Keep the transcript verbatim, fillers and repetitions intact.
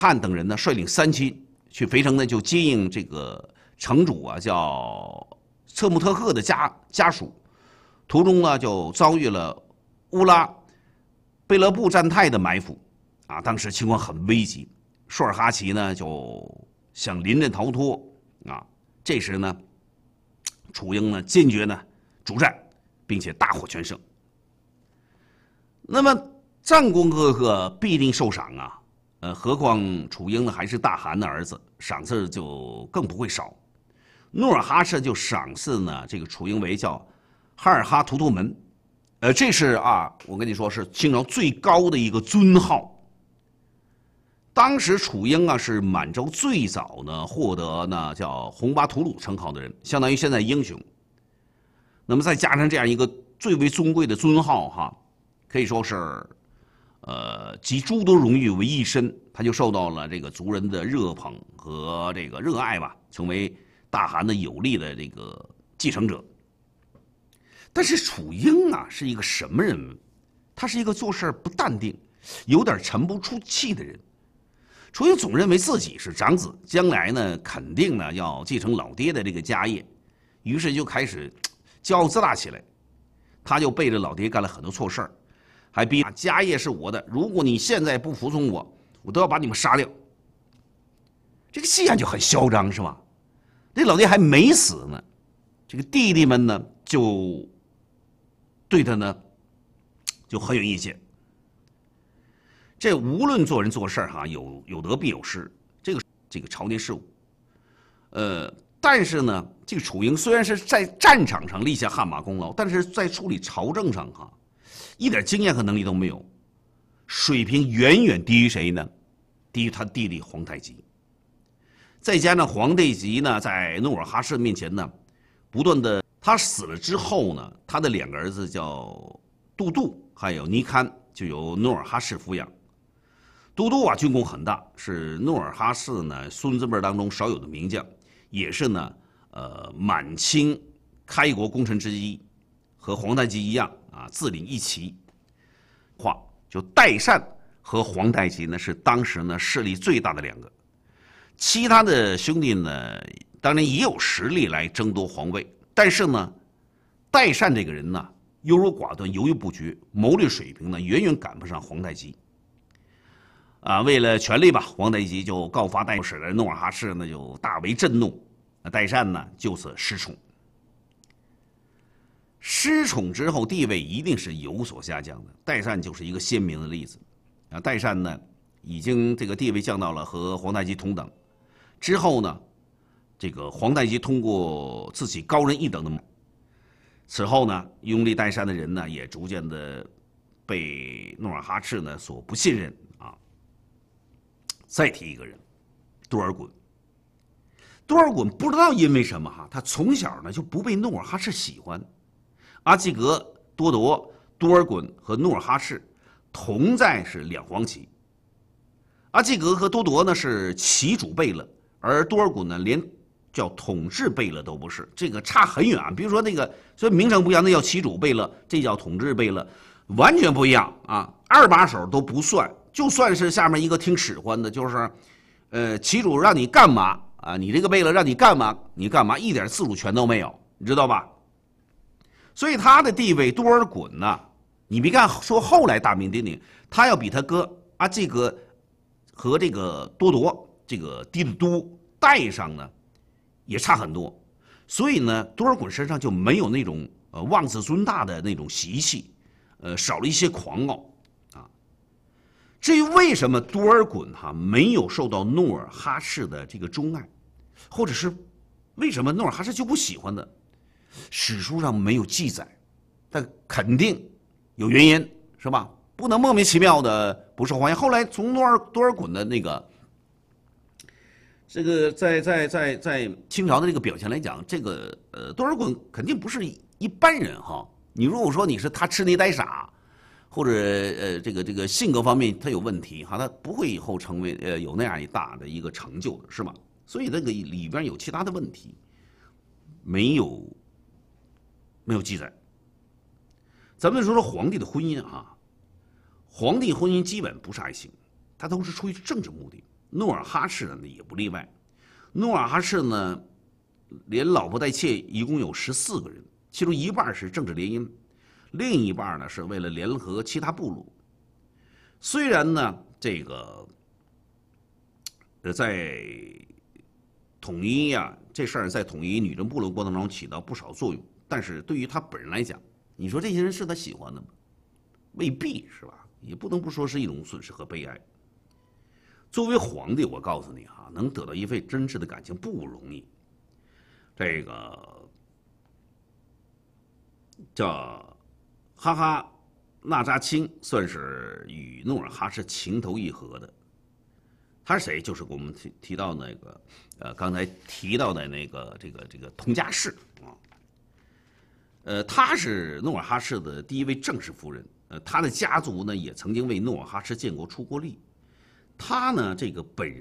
汉等人呢率领三亲去肥城呢，就接应这个城主啊，叫策木特赫的家家属。途中呢，就遭遇了乌拉贝勒布占泰的埋伏，啊，当时情况很危急。舒尔哈齐呢就想临阵逃脱，啊，这时呢，楚英呢坚决呢主战，并且大获全胜。那么战功赫赫，必定受赏啊。呃，何况楚英呢还是大汗的儿子，赏赐就更不会少。努尔哈赤就赏赐呢这个楚英为叫哈尔哈图图门，呃，这是啊，我跟你说是清朝最高的一个尊号。当时楚英啊是满洲最早呢获得呢叫红巴图鲁称号的人，相当于现在英雄。那么再加上这样一个最为尊贵的尊号哈，可以说是。呃，集诸多荣誉为一身，他就受到了这个族人的热捧和这个热爱吧，成为大汗的有力的这个继承者。但是楚英啊是一个什么人？他是一个做事不淡定、有点沉不住气的人。楚英总认为自己是长子，将来呢肯定呢要继承老爹的这个家业，于是就开始骄傲自大起来。他就背着老爹干了很多错事儿。还逼家业是我的，如果你现在不服从我，我都要把你们杀掉。这个气焰就很嚣张，是吧？这老爹还没死呢，这个弟弟们呢就对他呢就很有意见。这无论做人做事哈，有有得必有失，这个这个朝廷事务，呃，但是呢，这个楚英虽然是在战场上立下汗马功劳，但是在处理朝政上哈。一点经验和能力都没有，水平远远低于谁呢？低于他弟弟皇太极。再加上皇太极呢，在努尔哈赤面前呢，不断的，他死了之后呢，他的两个儿子叫杜度还有尼堪，就由努尔哈赤抚养。杜度啊，军功很大，是努尔哈赤呢孙子辈当中少有的名将，也是呢，呃，满清开国功臣之一，和皇太极一样。啊，自领一旗，话就代善和皇太极呢是当时呢势力最大的两个，其他的兄弟呢当然也有实力来争夺皇位，但是呢，代善这个人呢优柔寡断、犹豫不决，谋略水平呢远远赶不上皇太极。啊，为了权力吧，皇太极就告发代使的努尔哈赤呢就大为震怒，那代善呢就此失宠。失宠之后，地位一定是有所下降的。代善就是一个鲜明的例子。啊，代善呢，已经这个地位降到了和皇太极同等。之后呢，这个皇太极通过自己高人一等的，此后呢，拥立代善的人呢，也逐渐的被努尔哈赤呢所不信任啊。再提一个人，多尔衮。多尔衮不知道因为什么哈，他从小呢就不被努尔哈赤喜欢。阿济格、多铎、多尔衮和努尔哈赤同在是两黄旗。阿济格和多铎呢是旗主贝勒，而多尔衮呢连叫统治贝勒都不是，这个差很远啊。比如说那个，所以名称不一样，那叫旗主贝勒，这叫统治贝勒，完全不一样啊。二把手都不算，就算是下面一个听使唤的，就是，呃，旗主让你干嘛啊？你这个贝勒让你干嘛，你干嘛，一点自主权都没有，你知道吧？所以他的地位，多尔衮呢，你别看说后来大名鼎鼎，他要比他哥阿济格和这个多铎这个低得多，代上呢也差很多。所以呢，多尔衮身上就没有那种呃妄自尊大的那种习气，呃，少了一些狂傲啊。至于为什么多尔衮哈没有受到努尔哈赤的这个钟爱，或者是为什么努尔哈赤就不喜欢呢？史书上没有记载，但肯定有原因，是吧？不能莫名其妙的不受欢迎。后来从多尔多尔衮的那个这个在在在在清朝的这个表现来讲，这个呃多尔衮肯定不是一般人哈。你如果说你是他痴迷呆傻，或者呃这个这个性格方面他有问题哈，他不会以后成为呃有那样一大的一个成就的，是吧？所以那个里边有其他的问题，没有。没有记载。咱们说说皇帝的婚姻啊，皇帝婚姻基本不是爱情，他都是出于政治目的。 努尔哈赤呢也不例外。努尔哈赤呢，连老婆带妾一共有十四个人，其中一半是政治联姻，另一半呢是为了联合其他部落。虽然呢，这个呃在统一呀、这事儿在统一女真部落过程中起到不少作用，但是对于他本人来讲，你说这些人是他喜欢的吗？未必是吧？也不能不说是一种损失和悲哀。作为皇帝，我告诉你啊，能得到一份真挚的感情不容易。这个叫哈哈那扎钦算是与努尔哈赤情投意合的。他是谁？就是我们提提到那个，呃，刚才提到的那个这个这个佟佳氏啊。呃，她是努尔哈赤的第一位正式夫人。呃，她的家族呢也曾经为努尔哈赤建过出过力。她呢这个本人。